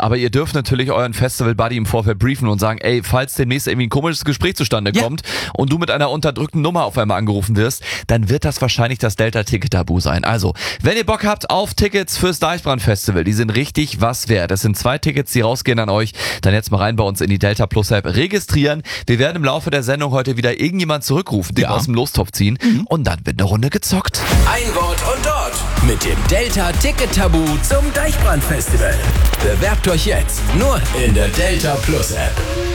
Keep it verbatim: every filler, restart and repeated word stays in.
aber ihr dürft natürlich euren Festival-Buddy im Vorfeld briefen und sagen, ey, falls demnächst irgendwie ein komisches Gespräch zustande Ja. kommt und du mit einer unterdrückten Nummer auf einmal angerufen wirst, dann wird das wahrscheinlich das Delta-Ticket-Tabu sein. Also, wenn ihr Bock habt auf Tickets fürs Deichbrand-Festival, die sind richtig was wert. Das sind zwei Tickets, die rausgehen an euch. Dann jetzt mal rein bei uns in die Delta Plus App registrieren. Wir werden im Laufe der Sendung heute wieder irgendjemand zurückrufen, den Ja. wir aus dem Lostopf ziehen. Mhm. Und dann wird eine Runde gezockt. Ein Wort und dort mit dem Delta Ticket Tabu zum Deichbrand Festival. Bewerbt euch jetzt nur in der Delta Plus App.